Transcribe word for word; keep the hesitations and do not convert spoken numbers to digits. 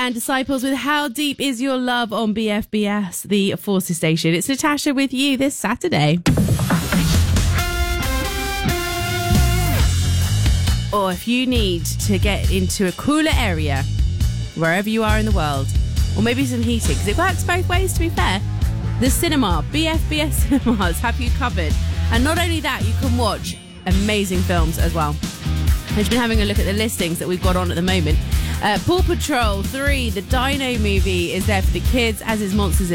and Disciples with How Deep Is Your Love on B F B S, the Forces station. It's Natasha with you this Saturday. Or if you need to get into a cooler area, wherever you are in the world, or maybe some heating, because it works both ways, to be fair, the cinema, B F B S Cinemas, have you covered. And not only that, you can watch amazing films as well. I've been having a look at the listings that we've got on at the moment. Uh, Paw Patrol three, the Dino movie, is there for the kids, as is Monsters